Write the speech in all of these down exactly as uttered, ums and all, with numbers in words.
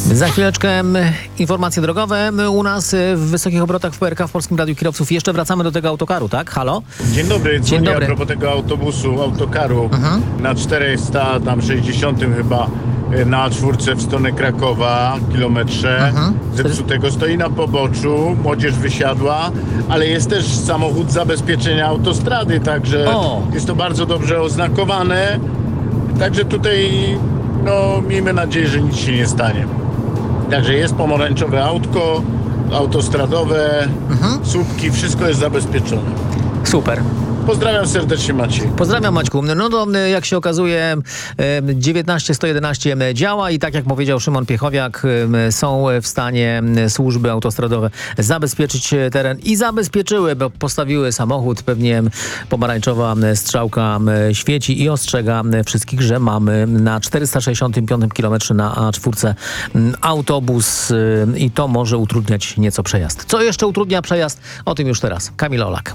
Za chwileczkę informacje drogowe. U nas w wysokich obrotach w P R K, w Polskim Radiu Kierowców. Jeszcze wracamy do tego autokaru, tak? Halo? Dzień dobry, Dzień dobry. A propos tego autobusu, autokaru Mhm. na czterysta sześćdziesiątym chyba na czwórce w stronę Krakowa, kilometrze Mhm. zepsutego, stoi na poboczu, młodzież wysiadła, ale jest też samochód zabezpieczenia autostrady, także O. jest to bardzo dobrze oznakowane, także tutaj no miejmy nadzieję, że nic się nie stanie. Także jest pomarańczowe autko, autostradowe, Mhm. słupki, wszystko jest zabezpieczone. Super. Pozdrawiam serdecznie, Maciej. Pozdrawiam, Maćku. No to jak się okazuje dziewiętnaście sto jedenaście działa i tak jak powiedział Szymon Piechowiak, są w stanie służby autostradowe zabezpieczyć teren i zabezpieczyły, bo postawiły samochód. Pewnie pomarańczowa strzałka świeci i ostrzega wszystkich, że mamy na czterysta sześćdziesiątym piątym kilometrze na A cztery autobus i to może utrudniać nieco przejazd. Co jeszcze utrudnia przejazd? O tym już teraz. Kamil Olak.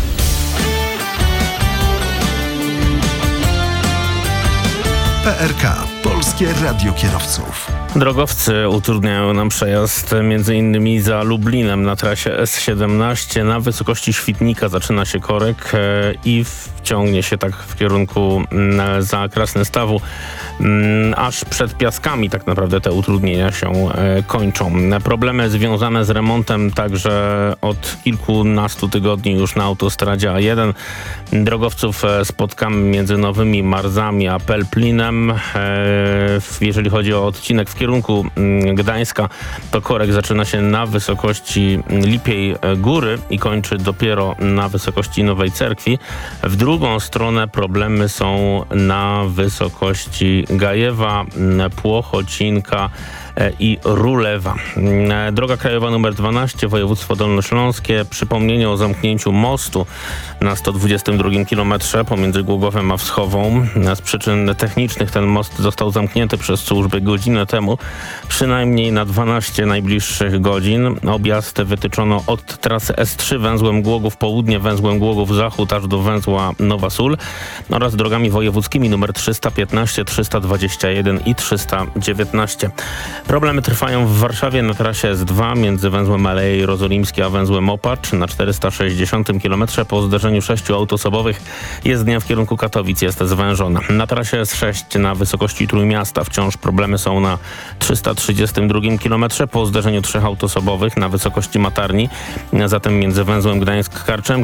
P R K. Polskie Radio Kierowców. Drogowcy utrudniają nam przejazd między innymi za Lublinem na trasie S siedemnaście. Na wysokości Świdnika zaczyna się korek e, i wciągnie się tak w kierunku m, za Krasnystawu, m, aż przed Piaskami tak naprawdę te utrudnienia się e, kończą. Problemy związane z remontem także od kilkunastu tygodni już na autostradzie A jeden. Drogowców e, spotkamy między Nowymi Marzami a Pelplinem. E, jeżeli chodzi o odcinek w kierunku Gdańska, to korek zaczyna się na wysokości Lipiej Góry i kończy dopiero na wysokości Nowej Cerkwi. W drugą stronę problemy są na wysokości Gajewa, Płochocinka i Rulewa. Droga krajowa numer dwanaście, województwo dolnośląskie. Przypomnienie o zamknięciu mostu na sto dwudziestym drugim kilometrze pomiędzy Głogowem a Wschową. Z przyczyn technicznych ten most został zamknięty przez służby godzinę temu, przynajmniej na dwanaście najbliższych godzin. Objazd wytyczono od trasy S trzy węzłem Głogów Południe, węzłem Głogów Zachód aż do węzła Nowa Sól oraz drogami wojewódzkimi numer trzysta piętnaście, trzysta dwadzieścia jeden i trzysta dziewiętnaście. Problemy trwają w Warszawie na trasie S dwa między węzłem Aleje Jerozolimskie a węzłem Opacz na czterysta sześćdziesiątym kilometrze po zderzeniu sześciu autosobowych. Jezdnia w kierunku Katowic jest zwężona. Na trasie S sześć na wysokości Trójmiasta wciąż problemy są na trzysta trzydziestym drugim kilometrze po zderzeniu trzech autosobowych na wysokości Matarni, zatem między węzłem Gdańsk-Karczem